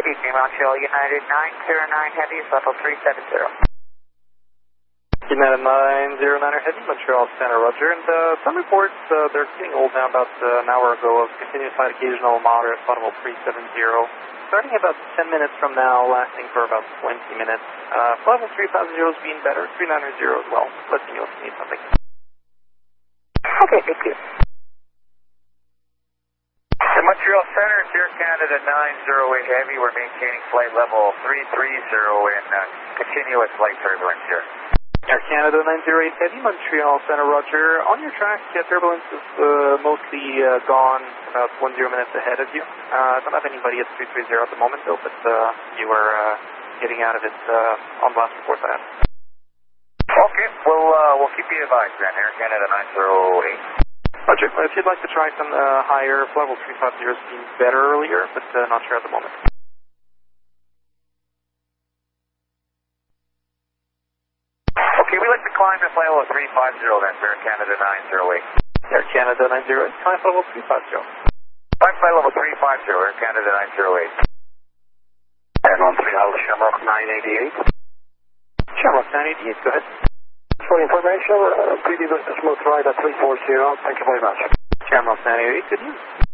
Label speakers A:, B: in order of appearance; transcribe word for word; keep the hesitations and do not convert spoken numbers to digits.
A: Good evening, Montreal United nine zero nine Heavy, level three seven zero.
B: United nine zero nine Heavy, Montreal Center, Roger. And uh, some reports, uh, they're getting old now, about uh, an hour ago, of continuous flight occasional moderate, level three seven zero. Starting about ten minutes from now, lasting for about twenty minutes. Uh, level three five zero is being better, three nine zero as well. Let me know if you need something.
A: Okay, thank you. The Montreal Center, Air Canada nine zero eight Heavy, we're maintaining flight level three three zero in uh, continuous flight turbulence here.
B: Air Canada nine zero eight Heavy, Montreal Center, Roger. On your track, yeah, turbulence is uh, mostly uh, gone, about one zero minutes ahead of you. I uh, don't have anybody at three three zero at the moment, though, but uh, you are uh, getting out of it uh, on the last report I have.
A: Okay, we'll, uh, we'll keep you advised then, Air Canada nine zero eight.
B: Roger. If you'd like to try some uh, higher, level three five zero seems better earlier, but uh, not sure at the moment.
A: Okay, we'd like to climb to flight level three five zero then, Air Canada nine zero eight.
B: Air Canada nine zero eight, climb level three five zero.
A: Climb flight level three five zero, Air Canada nine zero eight. And on three Alpha Shamrock nine eighty-eight.
B: Shamrock nine eighty-eight, go ahead.
C: For information, uh, previous smooth ride at three four zero. Thank you very much.
B: Shamrock nine eighty-eight, good news.